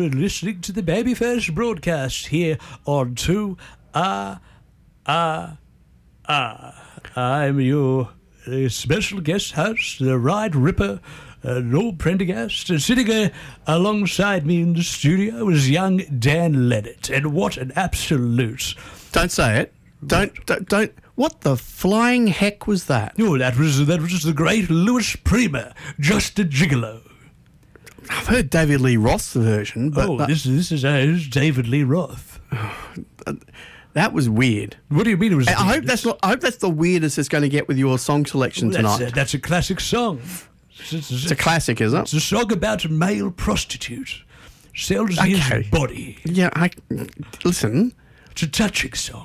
You're listening to the Babyface broadcast here on 2RR. I'm your special guest host, the Ride Ripper, Noel Prendergast. And sitting alongside me in the studio is young Dan Leonard. And what an absolute... Don't say it. Don't. What the flying heck was that? Oh, that was the great Louis Prima, Just a Gigolo. I've heard David Lee Roth's version, but this is David Lee Roth. That was weird. What do you mean it was? I hope that's the weirdest it's going to get with your song selection tonight. That's a classic song. It's a classic, is it? It's a song about a male prostitute sells his body. Yeah, listen. It's a touching song.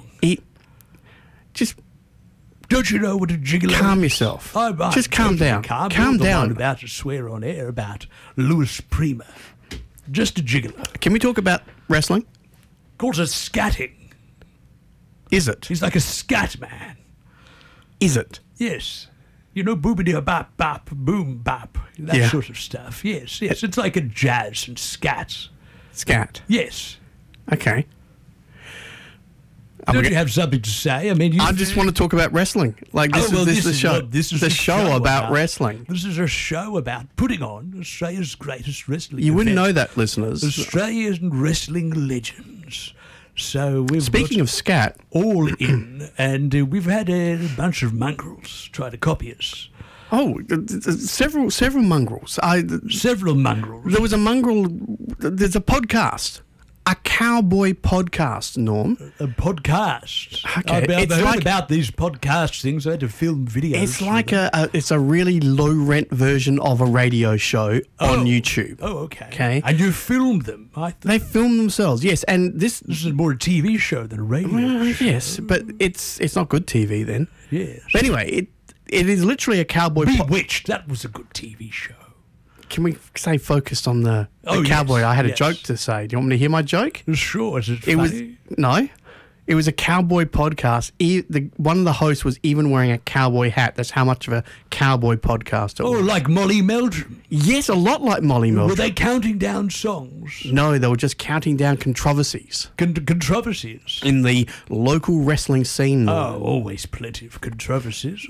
Don't you know what a gigolo is? Calm yourself. Just calm down. Calm down. I'm about to swear on air about Louis Prima. Just a gigolo. Can we talk about wrestling? Calls it scatting. Is it? He's like a scat man. Is it? Yes. You know, boobity bop bop, boom bop, that sort of stuff. Yes. It's like a jazz and scat. Scat? Yes. Okay. Don't you have something to say? I mean, I just want to talk about wrestling. Like this is the show. This is the show about wrestling. This is a show about putting on Australia's greatest wrestling. You wouldn't know that, listeners. Australian wrestling legends. So speaking of scat, all in, and we've had a bunch of mongrels try to copy us. Oh, several mongrels. Several mongrels. There was a mongrel. There's a podcast. A cowboy podcast, Norm. A podcast? Okay. I've heard about these podcast things. I had to film videos. It's like it's a really low-rent version of a radio show on YouTube. Oh, okay. And you filmed them? They filmed themselves, yes. And this is more a TV show than a radio show. Yes, but it's not good TV then. Yes. But anyway, it is literally a cowboy... Bewitched, that was a good TV show. Can we say focused on the cowboy? I had a joke to say. Do you want me to hear my joke? Sure. Is it funny? It was a cowboy podcast. One of the hosts was even wearing a cowboy hat. That's how much of a cowboy podcast it was. Oh, like Molly Meldrum? Yes, a lot like Molly Meldrum. Were they counting down songs? No, they were just counting down controversies. Controversies? In the local wrestling scene. Oh, always plenty of controversies.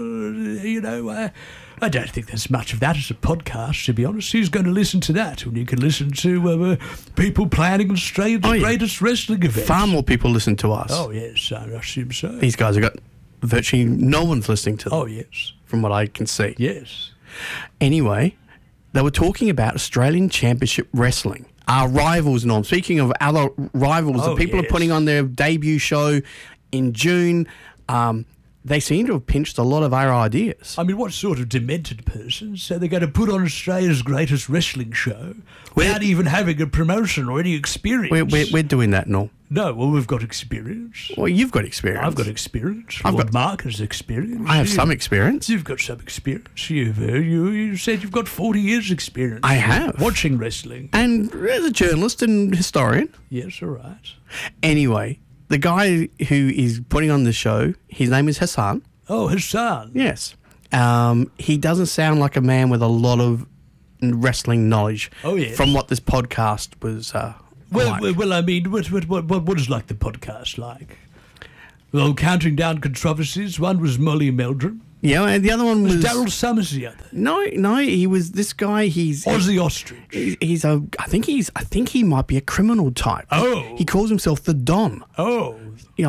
I don't think there's much of that as a podcast, to be honest. Who's going to listen to that when you can listen to people planning Australia's greatest wrestling event? Far more people listen to us. Oh, yes, I assume so. These guys have got virtually no one's listening to them. Oh, yes. From what I can see. Yes. Anyway, they were talking about Australian Championship Wrestling. Our rivals, Norm. Speaking of other rivals, the people are putting on their debut show in June. They seem to have pinched a lot of our ideas. I mean, what sort of demented person? So they're going to put on Australia's greatest wrestling show without even having a promotion or any experience. We're doing that, Norm. No, well, we've got experience. Well, you've got experience. I've got experience. Mark has experience. I have some experience. You've got some experience. You said you've got 40 years experience. I have. Watching wrestling. And as a journalist and historian. Yes, all right. Anyway, the guy who is putting on the show, his name is Hassan. Oh, Hassan. Yes. He doesn't sound like a man with a lot of wrestling knowledge. Oh, yes. From what this podcast was Well, I mean, what is like the podcast like? Well, counting down controversies. One was Molly Meldrum. Yeah, and the other one was Daryl Summers. The other. No, he was this guy. He's Ozzy Ostrich. I think he might be a criminal type. Oh, he calls himself the Don. Oh,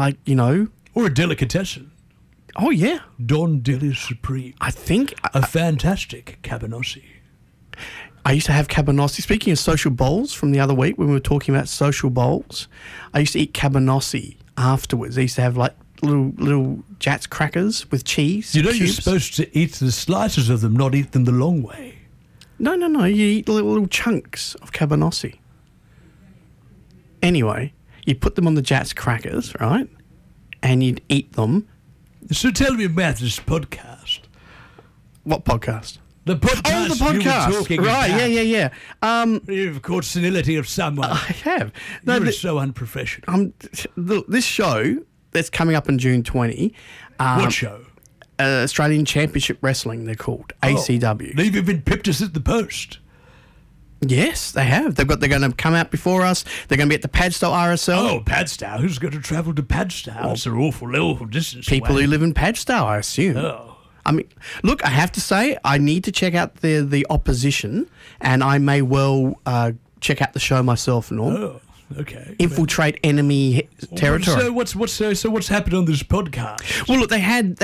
or a delicatessen. Oh yeah, Don Deli Supreme. I think a fantastic cabanossi. I used to have cabanossi. Speaking of social bowls from the other week when we were talking about social bowls, I used to eat cabanossi afterwards. I used to have like little Jats crackers with cheese. You're supposed to eat the slices of them, not eat them the long way. No. You eat little chunks of cabanossi. Anyway, you put them on the Jats crackers, right? And you'd eat them. So tell me about this podcast. What podcast? The podcast. Oh, the podcast. You were talking right, about. Yeah. You've caught senility of someone. I have. You're so unprofessional. This show that's coming up in June 20. What show? Australian Championship Wrestling, they're called. ACW. They've even pipped us at the post. Yes, they have. They're going to come out before us. They're going to be at the Padstow RSL. Oh, Padstow. Who's going to travel to Padstow? It's an awful distance People away. who live in Padstow, I assume. Oh. I mean, look, I have to say, I need to check out the opposition, and I may well check out the show myself, Norm. Oh, okay. Infiltrate enemy territory. So what's happened on this podcast? Well, look, they had.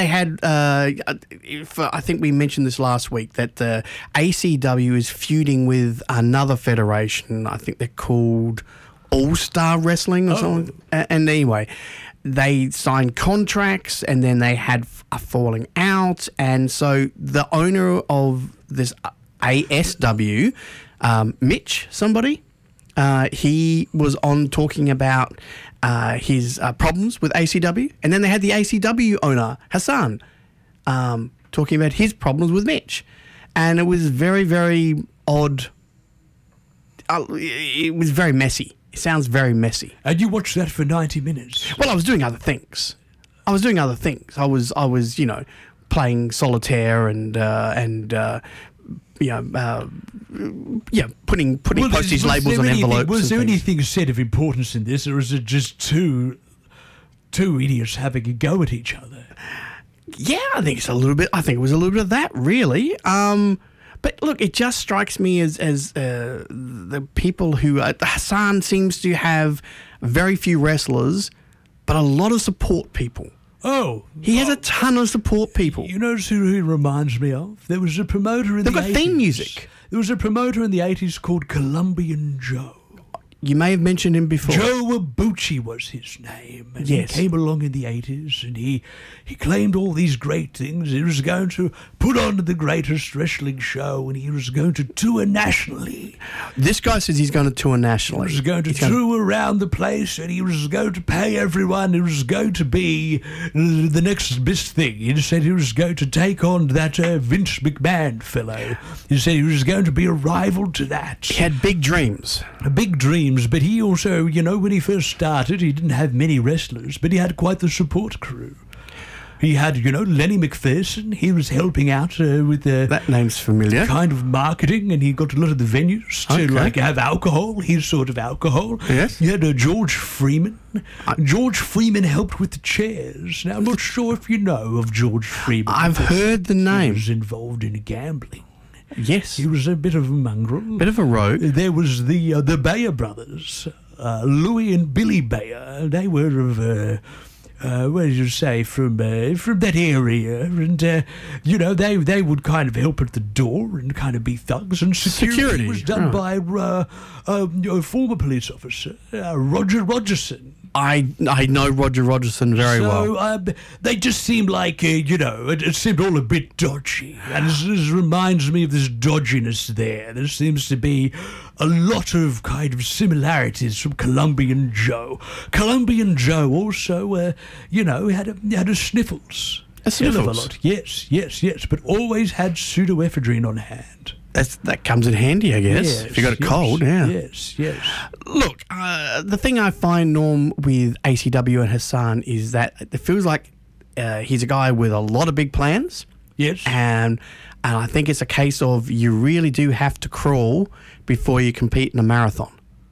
I think we mentioned this last week that the ACW is feuding with another federation. I think they're called All Star Wrestling or something. And anyway, they signed contracts, and then they had a falling out, and so the owner of this ASW, Mitch, he was on talking about his problems with ACW, and then they had the ACW owner, Hassan, talking about his problems with Mitch. And it was very, very odd. It was very messy. It sounds very messy. And you watched that for 90 minutes? Well, I was doing other things. I was, playing solitaire and putting postage labels on envelopes. Was there anything said of importance in this, or is it just two idiots having a go at each other? Yeah, I think it was a little bit of that, really. But look, it just strikes me as the people who Hassan seems to have very few wrestlers, but a lot of support people. Oh, he has a ton of support people. You know who he reminds me of? There was a promoter in the 80s. They've got theme music. There was a promoter in the 80s called Colombian Joe. You may have mentioned him before. Joe Abuchi was his name. And yes. He came along in the 80s, and he claimed all these great things. He was going to put on the greatest wrestling show, and he was going to tour nationally. This guy says he's going to tour nationally. He was going to tour around the place, and he was going to pay everyone. It was going to be the next best thing. He said he was going to take on that Vince McMahon fellow. He said he was going to be a rival to that. He had big dreams. Big dreams. But he also, when he first started, he didn't have many wrestlers, but he had quite the support crew. He had, Lenny McPherson. He was helping out with the... That name's familiar. ...kind of marketing, and he got a lot of the venues to, have alcohol, his sort of alcohol. Yes. He had George Freeman. George Freeman helped with the chairs. Now, I'm not sure if you know of George Freeman. I've heard the name. He was involved in gambling. Yes. He was a bit of a mongrel. Bit of a rogue. There was the Bayer brothers, Louis and Billy Bayer. They were of, where did you say, from that area. And, they would kind of help at the door and kind of be thugs. And security was done by a former police officer, Roger Rogerson. I know Roger Rogerson very well. So they just seem like, it seemed all a bit dodgy. And this reminds me of this dodginess there. There seems to be a lot of kind of similarities from Colombian Joe. Colombian Joe also, had a sniffles. A sniffles? A lot. Yes. But always had pseudoephedrine on hand. That comes in handy, I guess, if you got a cold, yeah. Yes. Look, the thing I find, Norm, with ACW and Hassan is that it feels like he's a guy with a lot of big plans. Yes. And I think it's a case of you really do have to crawl before you compete in a marathon.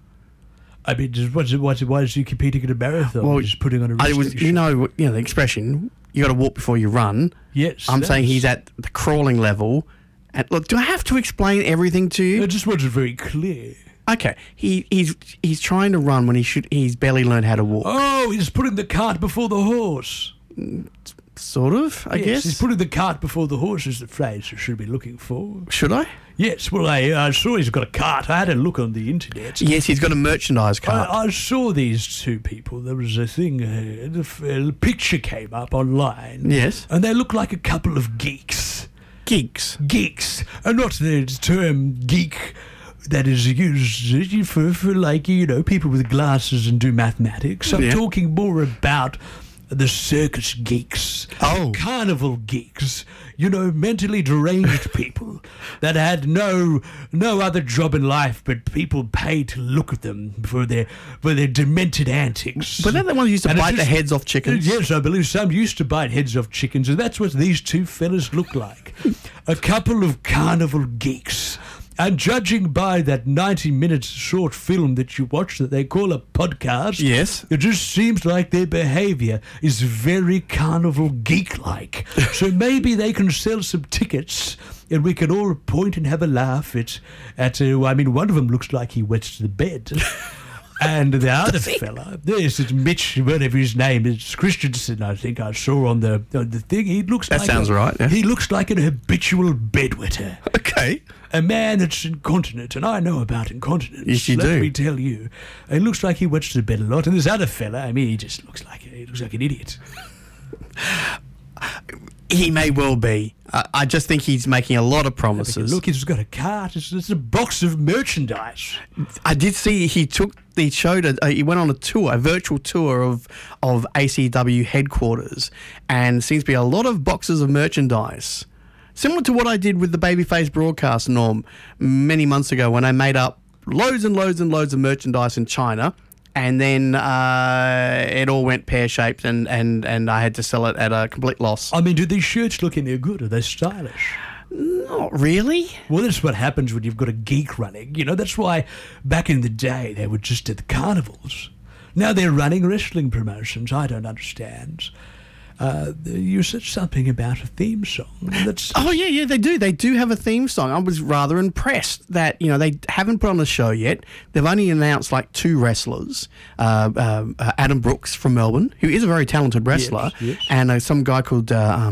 I mean, why is he competing in a marathon? Well, just putting on a wrestling show. The expression, you got to walk before you run. Yes. I'm saying he's at the crawling level. And look, do I have to explain everything to you? I just want it very clear. Okay, he's trying to run when he's barely learned how to walk. Oh, he's putting the cart before the horse. Sort of, I guess. He's putting the cart before the horse is the phrase you should be looking for. Should I? Yes, well, I saw he's got a cart. I had a look on the internet. Yes, he's got a merchandise cart. I saw these two people. There was a thing, the picture came up online. Yes. And they look like a couple of geeks. Geeks, and not the term geek that is used for like, people with glasses and do mathematics. I'm talking more about the circus geeks, carnival geeks, mentally deranged people that had no other job in life, but people paid to look at them for their demented antics. But they're the ones who used to bite the heads off chickens. Yes, I believe some used to bite heads off chickens, and that's what these two fellas look like. A couple of carnival geeks. And judging by that 90 minutes short film that you watch that they call a podcast, Yes. it just seems like their behaviour is very carnival geek-like. So maybe they can sell some tickets and we can all point and have a laugh one of them looks like he wets the bed. And the other fella, yes, it's Mitch, whatever his name is, Christensen, I think I saw on the thing. He looks That like sounds right, yeah. He looks like an habitual bedwetter. Okay. A man that's incontinent, and I know about incontinence. Yes, you Let do. me tell you. It looks like he wets the bed a lot. And this other fella, he just looks like an idiot. He may well be. I just think he's making a lot of Because promises. look, he's got a cart. It's a box of merchandise. I did see he went on a tour, a virtual tour of ACW headquarters, and seems to be a lot of boxes of merchandise. Similar to what I did with the Babyface broadcast, Norm, many months ago when I made up loads and loads and loads of merchandise in China, and then it all went pear-shaped and I had to sell it at a complete loss. Do these shirts look any good? Are they stylish? Not really. Well, that's what happens when you've got a geek running. That's why back in the day they were just at the carnivals. Now they're running wrestling promotions. I don't understand. You said something about a theme song. Oh, yeah, they do. They do have a theme song. I was rather impressed that, they haven't put on a show yet. They've only announced like 2 wrestlers. Adam Brooks from Melbourne, who is a very talented wrestler, yes. and some guy called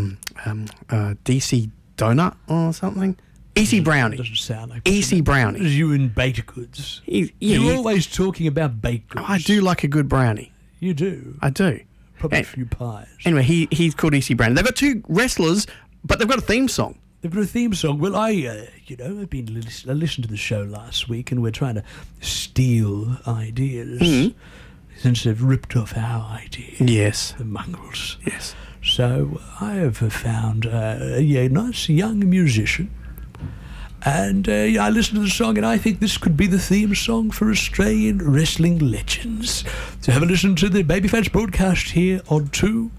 DC Donut or something. EC Brownie. Doesn't sound like EC Brownie. You and baked goods. You're always talking about baked goods. I do like a good brownie. You do. I do. Probably a few pies. Anyway, he's called EC Brownie. They've got 2 wrestlers, but they've got a theme song. They've got a theme song. Well, I listened to the show last week, and we're trying to steal ideas since they've ripped off our ideas. Yes. The mongrels. Yes. So I have found a nice young musician, and I listened to the song, and I think this could be the theme song for Australian wrestling legends. So have a listen to the Babyface broadcast here on 2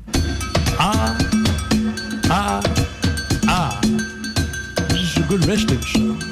This is a good wrestling song.